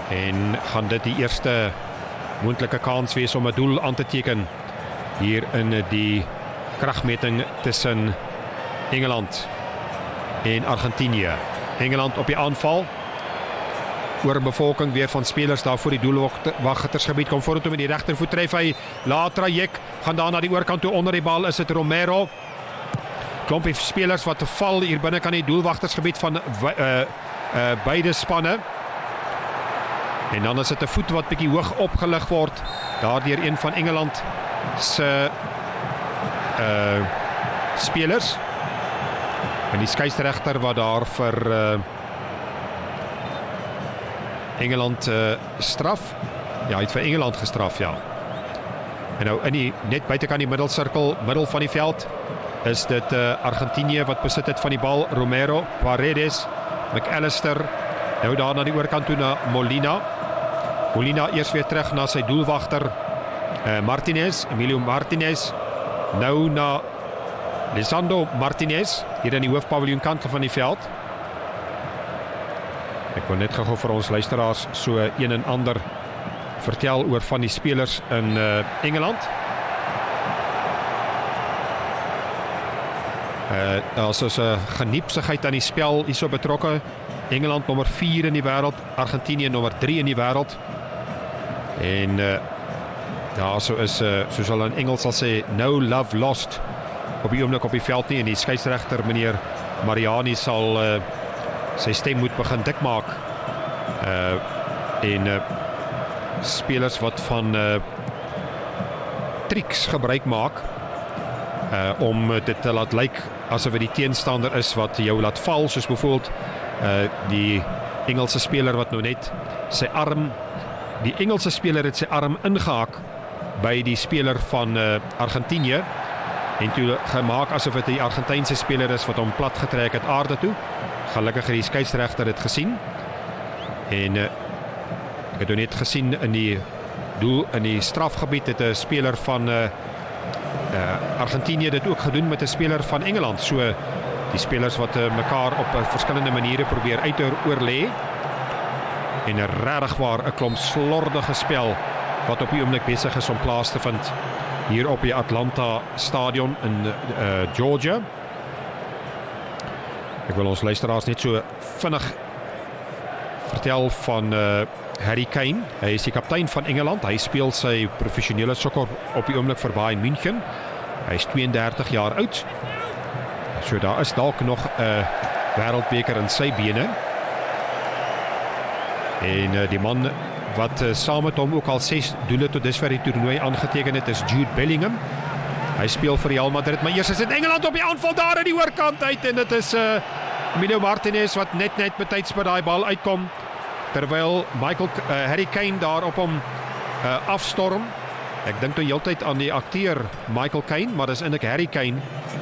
En gaan dit die eerste moontlike kans wees om 'n doel aan te teken hier in die kragmeting tussen Engeland en Argentinië. Engeland op die aanval. Oorbevolking weer van spelers daar voor die doelwagtersgebied. Kom vorentoe met die regtervoet, tref hy laat trajek, gaan daar na die oorkant toe. Onder die bal is dit Romero. Klompie spelers wat val hier binne kan die doelwagtersgebied van beide spanne. En dan is dit 'n voet wat bietjie hoog opgelig word daardeur een van Engeland se spelers. En die skeieregter wat daar vir Engeland straf. Ja, hy het vir Engeland gestraf, ja. En nou in die net buitekant die middelsirkel, middel van die veld, is dit Argentinië wat besit het van die bal. Romero, Paredes, McAllister, nou daar na die oorkant toe na Molina. Molina eers weer terug na sy doelwagter Martinez, Emilio Martinez, nou na Lisandro Martinez, hier in die hoofpaviljoen kant van die veld. Ek wil net gou vir ons luisteraars so een en ander vertel oor van die spelers in Engeland. Daar is 'n geniepsigheid aan die spel hierso betrokke. Engeland nommer 4 in die wêreld, Argentinië nommer 3 in die wêreld. En ja, so is soos hulle in Engels sal sê, no love lost op die oomblik op die veld nie, en die skeieregter meneer Mariani sal sy stem moet begin dik maak. En spelers wat van triks gebruik maak om dit te laat lyk asof dit die teenstander is wat jou laat val, soos byvoorbeeld die Engelse speler wat nou net sy arm, die Engelse speler het sy arm ingehaak by die speler van Argentinië, en toe gemaak asof dit die Argentynse speler is wat hom plat getrek het aarde toe. Gelukkig het die skeieregter dit gesien. En ek het net gesien in die strafgebied het 'n speler van Argentinië dit ook gedoen met 'n speler van Engeland. So die spelers wat mekaar op verskillende maniere probeer uit te oorlê. En regtig waar 'n klomp slordige spel wat op die oomblik besig is om plaas te vind hier op die Atlanta stadion in Georgia. Ek wil ons luisteraars net so vinnig vertel van Harry Kane. Hy is die kaptein van Engeland. Hy speel sy professionele sokker op die oomblik vir Bayern München. Hy is 32 jaar oud. So daar is dalk nog 'n wêreldbeker in sy bene. En die man wat saam met hom ook al 6 doele tot dusver die toernooi aangeteken het, is Jude Bellingham. Hy speel vir Real Madrid, maar eers is dit Engeland op die aanval daar aan die oorkant uit, en dit is Emilio Martinez wat net betyds by daai bal uitkom, terwyl Harry Kane daar op hom afstorm. Ek dink toe heeltyd aan die akteur Michael Caine, maar dis eintlik Harry Kane.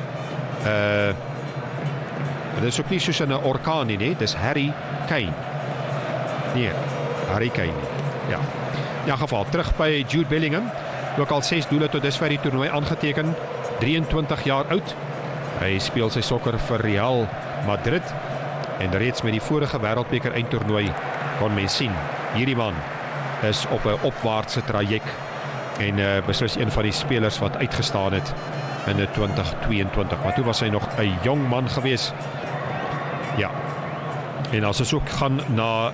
Dit is ook nie soos 'n orkaan nie, dis Harry Kane. Nee, Harry Kane. Ja. In elk geval, terug by Jude Bellingham. Ook al 6 doele tot dusver die toernooi aangeteken. 23 jaar oud. Hy speel sy sokker vir Real Madrid. En reeds met die vorige wêreldbeker eindtoernooi kon mens sien, hierdie man is op 'n opwaartse trajek. En beslis een van die spelers wat uitgestaan het in 2022. Maar toe was hy nog 'n jong man gewees. Ja. En as ons ook gaan na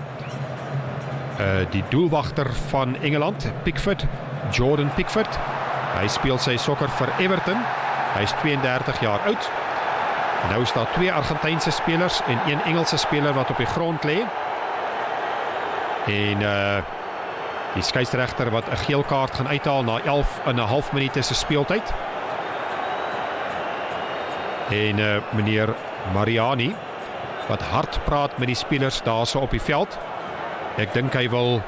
die doelwagter van Engeland, Pickford, Jordan Pickford. Hy speel sy sokker vir Everton. Hy is 32 jaar oud. Nou is daar 2 Argentynse spelers en 1 Engelse speler wat op die grond lê. En die skeieregter wat 'n geel kaart gaan uithaal na 11 en 'n half minute se speeltyd. En meneer Mariani wat hard praat met die spelers daarso op die veld. Ek dink hy wil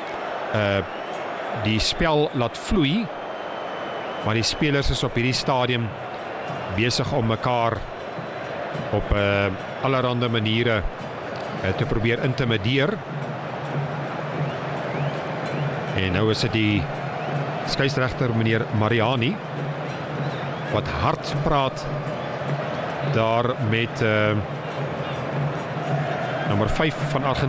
die spel laat vloei, maar die spelers is op hierdie stadium besig om mekaar op allerhande maniere te probeer intimideer. En nou is dit die skeieregter meneer Mariani wat hard praat daar met nommer 5 van Argentinië.